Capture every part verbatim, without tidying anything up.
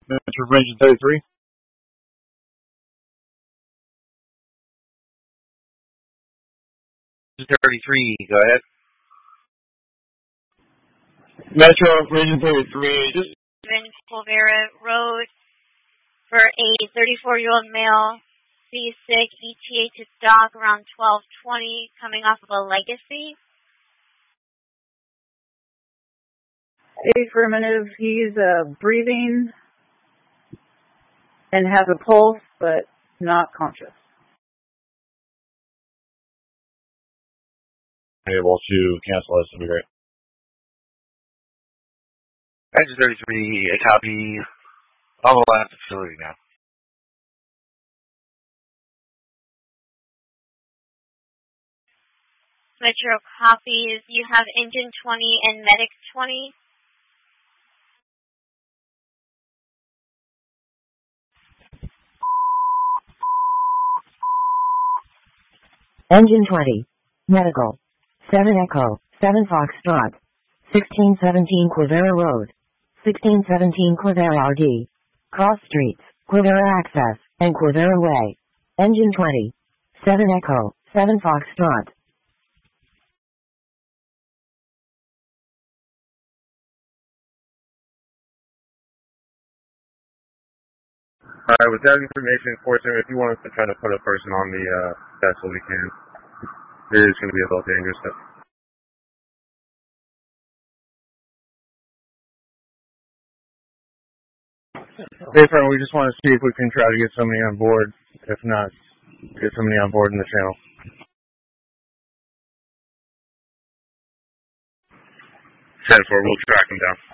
Metro Region thirty-three. thirty-three, go ahead. Metro Region thirty-three. Just in Quivira Road for a thirty-four-year-old male, C sick, E T A to dock around twelve twenty, coming off of a Legacy. Affirmative. He's uh, breathing and has a pulse, but not conscious. able to cancel this would be great. Engine thirty-three, a copy. All at the facility now. Metro copies. You have Engine twenty and Medic twenty. Engine twenty. Medical. seven Echo. seven Foxtrot. sixteen seventeen Quivira Road. sixteen seventeen Quivira R D. Cross Streets, Quivira Access, and Quivira Way. Engine twenty. seven Echo. seven Foxtrot. Alright, with that information, fortunately, if you want us to try to put a person on the uh, vessel, we can. It is going to be a little dangerous, but. Hey, friend, we just want to see if we can try to get somebody on board. If not, get somebody on board in the channel. ten four, we'll track them down.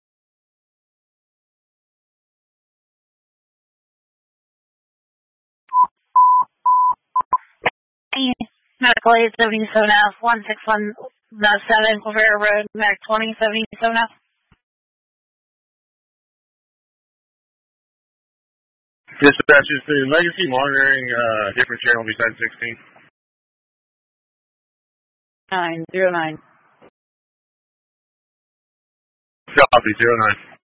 Medical eight seventy-seven F, one six one seven Quivira Road, Medic twenty seventy-seven F. Dispatch, is the Legacy monitoring uh, different channel besides sixteen? nine zero nine. Copy, zero nine.